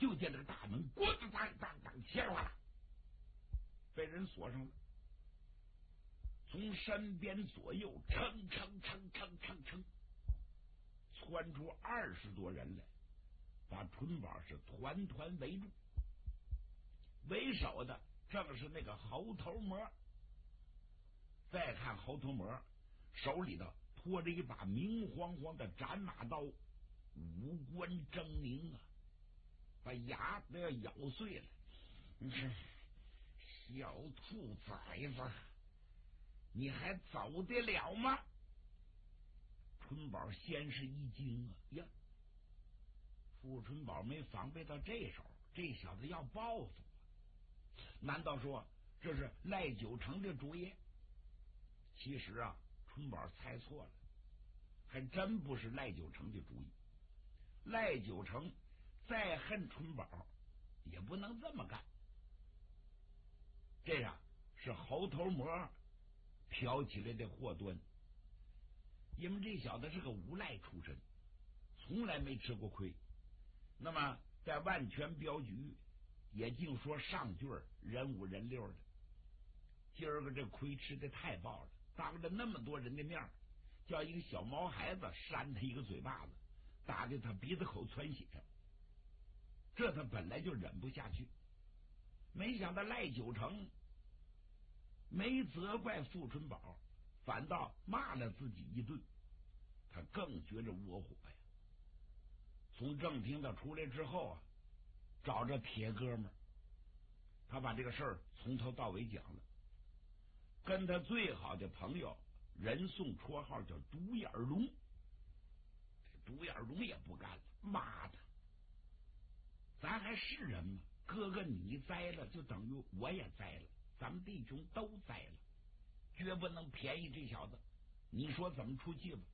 就见这个大门咣当当当切了了，被人锁上了。从身边左右蹭窜出20多人来，把春宝是团团围住。为首的正是那个猴头魔。再看猴头魔手里头拖着一把明晃晃的斩马刀，五官狰狞啊，把牙都要咬碎了。小兔崽子，你还走得了吗？春宝先是一惊啊，呀，傅春宝没防备到这手，这小子要报复啊！难道说这是赖九成的主意？其实啊，春宝猜错了，还真不是赖九成的主意。赖九成再恨春宝，也不能这么干。这样是猴头魔挑起来的祸端，因为这小子是个无赖出身，从来没吃过亏。那么在万全镖局也净说上句人五人六的，今儿个这亏吃的太爆了，当着那么多人的面，叫一个小毛孩子扇他一个嘴巴子，打得他鼻子口窜血，这他本来就忍不下去。没想到赖九成没责怪傅春宝，反倒骂了自己一顿，他更觉着窝火呀。从正厅他出来之后啊，找着铁哥们儿，他把这个事儿从头到尾讲了，跟他最好的朋友人送绰号叫独眼龙，独眼龙也不干了，妈的，咱还是人吗？哥哥你栽了，就等于我也栽了，咱们弟兄都栽了，绝不能便宜这小子。你说怎么出气吧？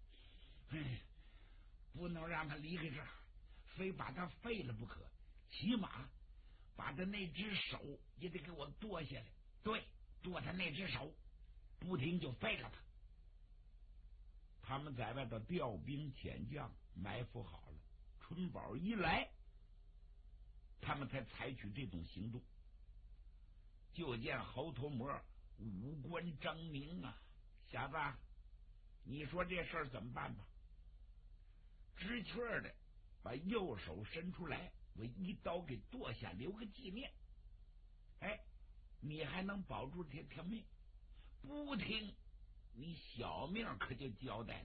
不能让他离开这儿，非把他废了不可，起码把他那只手也得给我剁下来。对，剁他那只手，不听就废了他。他们在外头调兵遣将，埋伏好了，春宝一来，他们才采取这种行动。就见猴头魔五官狰狞啊，小子，你说这事儿怎么办吧？知趣的把右手伸出来，我一刀给剁下，留个纪念。哎，你还能保住这条命？不听，你小命可就交代了。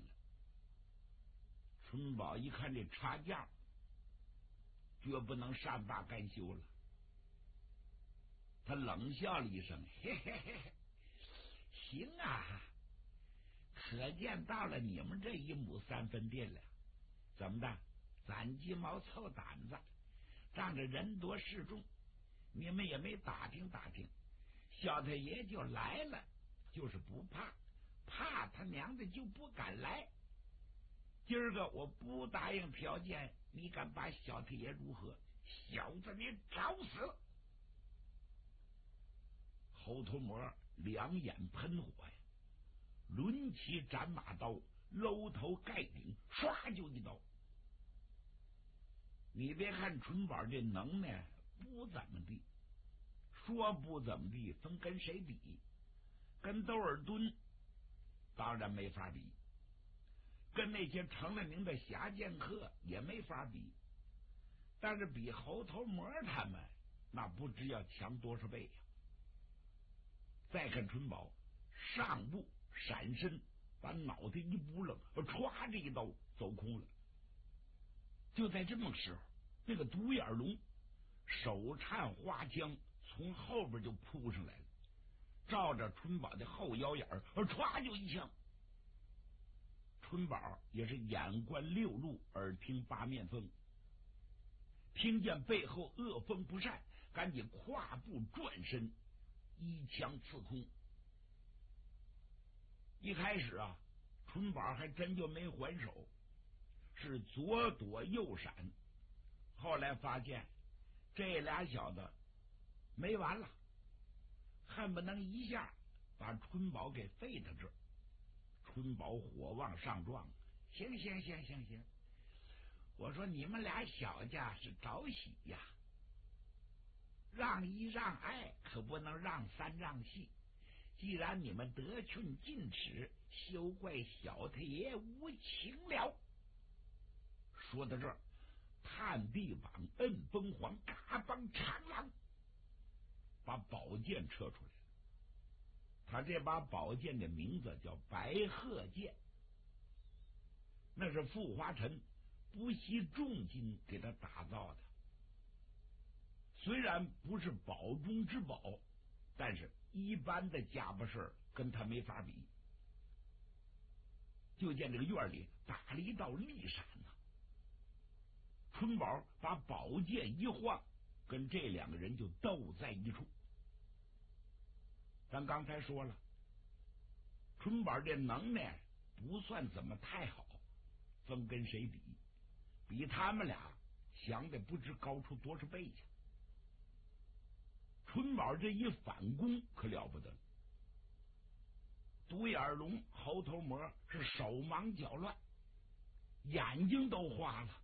春宝一看这差价，绝不能善罢甘休了。他冷笑了一声，嘿嘿嘿，行啊，可见到了你们这一亩三分地了。怎么的？攒鸡毛凑胆子，仗着人多势众，你们也没打听打听，小太爷就来了，就是不怕，怕他娘的就不敢来。今儿个我不答应条件，你敢把小太爷如何？小子，你找死！猴头魔两眼喷火呀，抡起斩马刀，搂头盖顶，唰就一刀。你别看春宝这能耐不怎么地，说不怎么地，分跟谁比？跟窦尔敦当然没法比，跟那些成了名的侠剑客也没法比，但是比猴头魔他们那不知要强多少倍呀。再看春宝上步闪身，把脑袋一扑棱，歘这一刀走空了。就在这么时候，那个独眼龙手颤花枪从后边就扑上来了，照着春宝的后腰眼歘就一枪。春宝也是眼观六路，耳听八面风，听见背后恶风不善，赶紧跨步转身，一枪刺空。一开始啊，春宝还真就没还手，是左躲右闪。后来发现这俩小子没完了，恨不能一下把春宝给废到这儿。春宝火往上撞，行，我说你们俩小家是找喜呀， 让一让爱，可不能让三让四。既然你们得寸进尺，休怪小太爷无情了。说到这儿，探地王摁崩黄，嘎帮长狼，把宝剑撤出来。他这把宝剑的名字叫白鹤剑，那是傅华臣不惜重金给他打造的。虽然不是宝中之宝，但是一般的家伙事跟他没法比。就见这个院里打了一道利闪呐，春宝把宝剑一晃，跟这两个人就斗在一处。咱刚才说了，春宝这能耐不算怎么太好，分跟谁比？比他们俩强的不知高出多少倍去。春宝这一反攻可了不得，独眼龙猴头魔是手忙脚乱，眼睛都花了。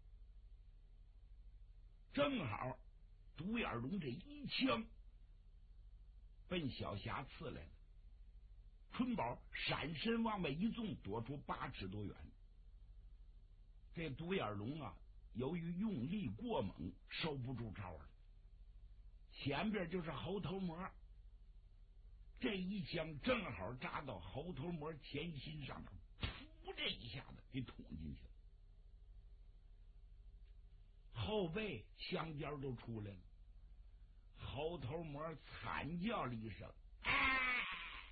正好独眼龙这一枪奔小霞刺来了，春宝闪身往外一纵，躲出8尺多远。这独眼龙啊，由于用力过猛，收不住招了。前边就是猴头魔，这一枪正好扎到猴头魔前心上面，噗，这一下子给捅进去了，后背枪尖都出来了。猴头魔惨叫了一声：“哎，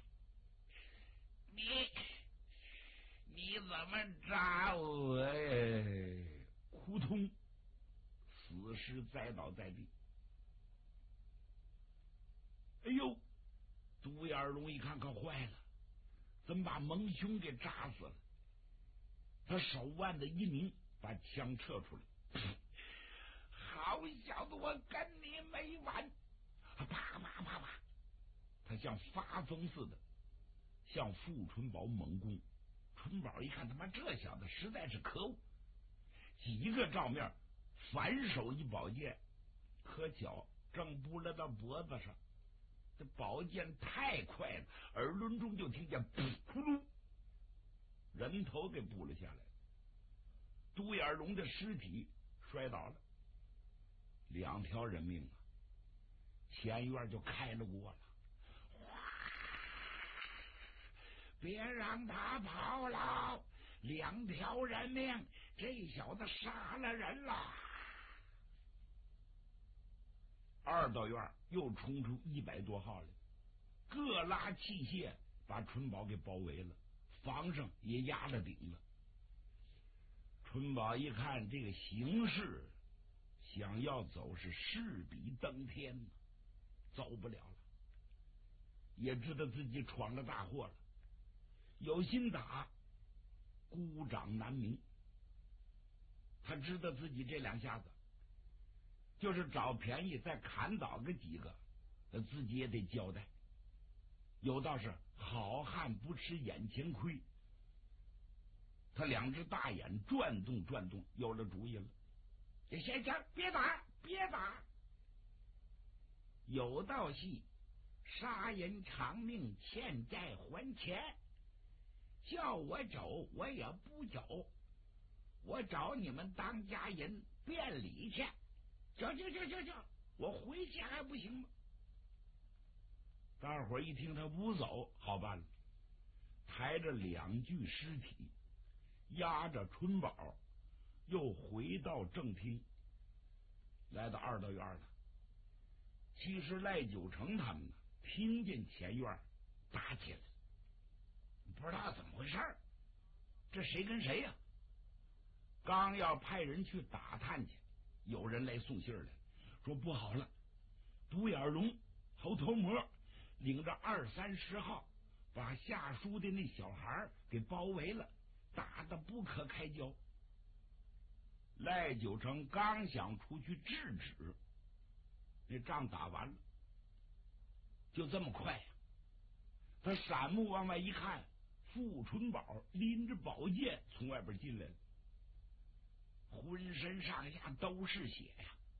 你怎么扎我呀？”扑通，死尸栽倒在地。哎呦！独眼龙一看可坏了，怎么把蒙兄给扎死了？他手腕子一拧，把枪撤出来。好小子，我跟你没完！啪啪啪啪！他像发疯似的向傅春宝猛攻。春宝一看，他妈这小子实在是可恶，几个照面反手一宝剑，可巧正拨了到脖子上。这宝剑太快了，耳轮中就听见噗噜，人头给扑了下来。独眼龙的尸体摔倒了，2条人命啊！前院就开了锅了，别让他跑了！2条人命，这小子杀了人了。2道院又冲出100多号来，各拉器械把春宝给包围了，房上也压了顶了。春宝一看这个形势，想要走是势比登天，走不了了，也知道自己闯了大祸了，有心打，孤掌难鸣。他知道自己这2下子就是找便宜再砍倒个几个，自己也得交代。有道是好汉不吃眼前亏，他2只大眼转动转动，有了主意了。先生，别打，别打！有道戏，杀人偿命，欠债还钱。叫我走，我也不走。我找你们当家人辩理去。走，我回去还不行吗？大伙一听他不走，好办了，抬着2具尸体，押着春宝，又回到正厅，来到2道院了。其实赖九成他们呢，听见前院打起来了，不知道怎么回事，这谁跟谁呀？刚要派人去打探去，有人来送信来，说不好了，独眼龙、猴头魔领着20、30号，把下书的那小孩给包围了，打得不可开交。赖九成刚想出去制止，那仗打完了，就这么快呀！他闪目往外一看，傅春宝拎着宝剑从外边进来了，浑身上下都是血呀！